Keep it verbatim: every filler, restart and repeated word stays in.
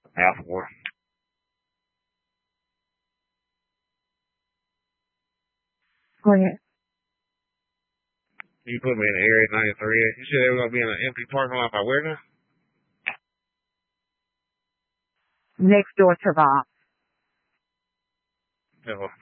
Alpha one. Go ahead. You put me in the area ninety-three. You said they were going to be in an empty parking lot by where now? Next door to Bob. No.